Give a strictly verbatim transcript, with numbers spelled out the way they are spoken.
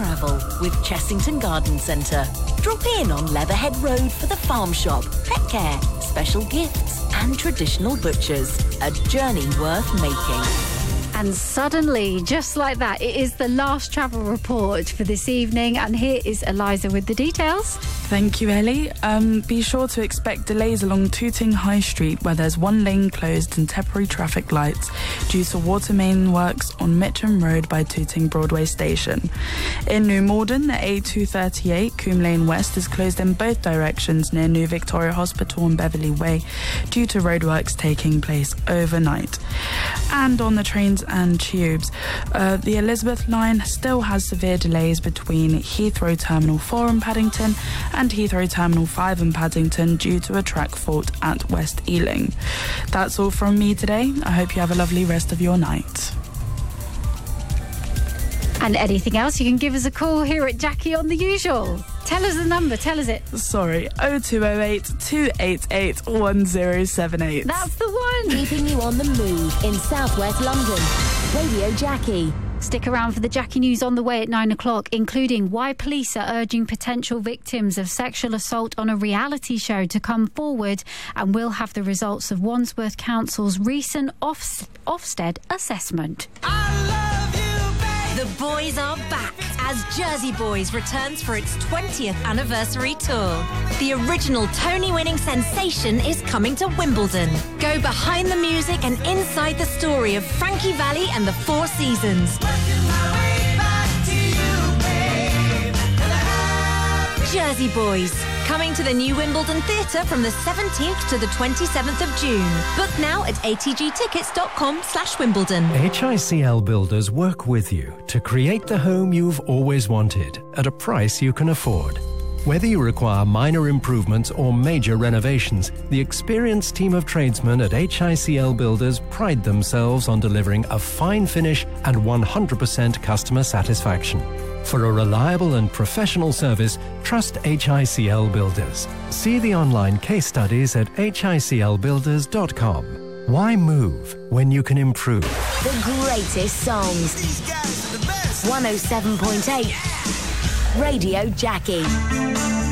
travel with Chessington Garden Centre. Drop in on Leatherhead Road for the farm shop, pet care, special gifts and traditional butchers. A journey worth making. And suddenly, just like that, it is the last travel report for this evening. And here is Eliza with the details. Thank you, Ellie. Um, be sure to expect delays along Tooting High Street, where there's one lane closed and temporary traffic lights due to water main works on Mitcham Road by Tooting Broadway Station. In New Malden, the A two thirty-eight Coombe Lane West is closed in both directions near New Victoria Hospital and Beverley Way due to roadworks taking place overnight. And on the trains and tubes, uh, the Elizabeth line still has severe delays between Heathrow Terminal four in Paddington and Heathrow Terminal five in Paddington due to a track fault at West Ealing. That's all from me today. I hope you have a lovely rest of your night. And anything else, you can give us a call here at Jackie on the usual. Tell us the number, tell us it. Sorry, oh two oh eight, two eight eight, one oh seven eight. That's the one. Keeping you on the move in southwest London. Radio Jackie. Stick around for the Jackie News on the way at nine o'clock, including why police are urging potential victims of sexual assault on a reality show to come forward, and we'll have the results of Wandsworth Council's recent Ofs- Ofsted assessment. The boys are back as Jersey Boys returns for its twentieth anniversary tour. The original Tony-winning sensation is coming to Wimbledon. Go behind the music and inside the story of Frankie Valli and the Four Seasons. Jersey Boys, coming to the new Wimbledon Theatre from the seventeenth to the twenty-seventh of June. Book now at atgtickets.com slash Wimbledon. H I C L Builders work with you to create the home you've always wanted at a price you can afford. Whether you require minor improvements or major renovations, the experienced team of tradesmen at H I C L Builders pride themselves on delivering a fine finish and one hundred percent customer satisfaction. For a reliable and professional service, trust H I C L Builders. See the online case studies at h i c l builders dot com. Why move when you can improve? The greatest songs. These guys are the best. one oh seven point eight. Radio Jackie.